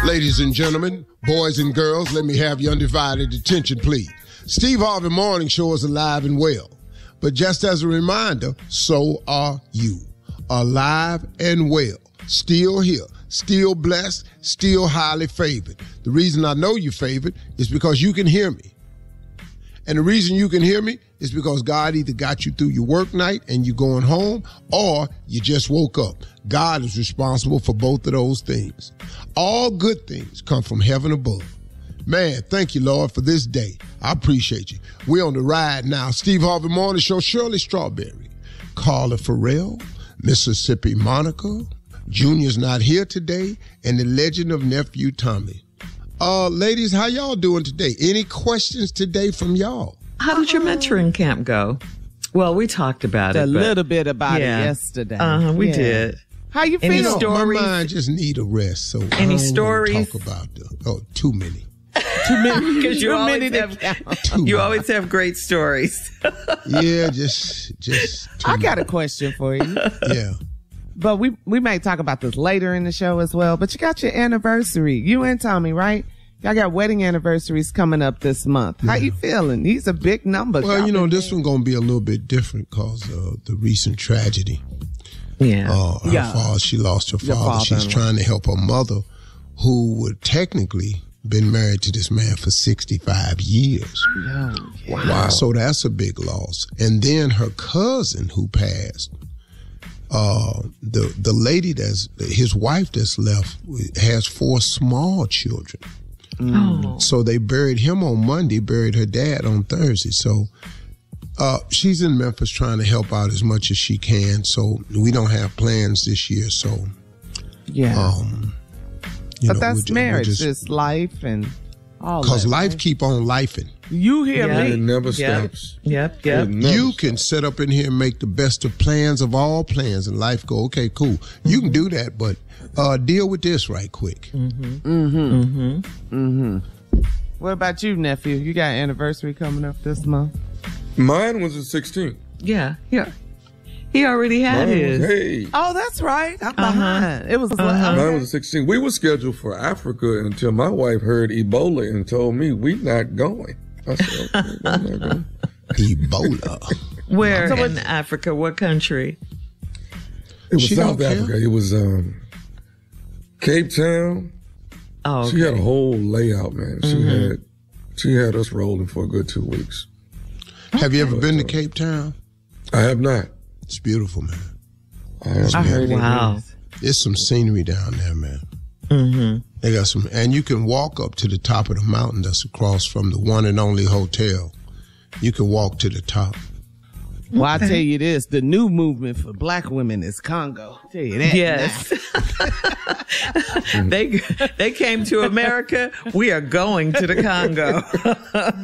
Ladies and gentlemen, boys and girls, let me have your undivided attention, please. Steve Harvey Morning Show is alive and well. But just as a reminder, so are you. Alive and well. Still here. Still blessed. Still highly favored. The reason I know you're favored is because you can hear me. And the reason you can hear me is because God either got you through your work night and you're going home, or you just woke up. God is responsible for both of those things. All good things come from heaven above. Man, thank you, Lord, for this day. I appreciate you. We're on the ride now. Steve Harvey Morning Show, Shirley Strawberry, Carla Farrell, Mississippi Monica, Junior's not here today, and the legend of Nephew Tommy. Ladies, how y'all doing today? Any questions today from y'all? How did your mentoring camp go? Well, we talked about it. A little bit about it yesterday. We did. How you feel? Any stories? My mind just need a rest, so Any I don't stories? want to talk about too many. Too many. Because you always have great stories. Yeah, just too I many. got a question for you. Yeah. But we may talk about this later in the show as well. But you got your anniversary. You and Tommy, right? Y'all got wedding anniversaries coming up this month. How you feeling? These are big numbers. Well, you know, this one gonna be a little bit different because of the recent tragedy. Yeah. Her father, she lost her father. She's trying to help her mother, who would technically been married to this man for 65 years. Oh, yeah. Wow. So that's a big loss. And then her cousin who passed, the lady his wife that's left has 4 small children. Oh. So they buried him on Monday, buried her dad on Thursday. So she's in Memphis trying to help out as much as she can. So we don't have plans this year. So but that's marriage, it's life and all that. Because life keep on lifing. You hear me? It never stops. Yep. You can sit up in here and make the best of plans of all plans, and life go, okay, cool. You can do that, but deal with this right quick. What about you, nephew? You got an anniversary coming up this month? Mine was the 16th. Yeah. He already had his. Hey. Oh, that's right. I'm behind. It was Mine was the 16th. We were scheduled for Africa until my wife heard Ebola and told me we're not going. I said, okay, I'm not going. Ebola. Where in Africa? What country? It was South Africa. It was Cape Town. Oh, okay. She had a whole layout, man. She had us rolling for a good 2 weeks. Have you ever been to Cape Town? I have not. It's beautiful, man. I heard it. Wow. There's some scenery down there, man. They got some, and you can walk up to the top of the mountain that's across from the one and only hotel. You can walk to the top. Well, I tell you this, the new movement for black women is Congo. I'll tell you that. Yes. They came to America. We are going to the Congo.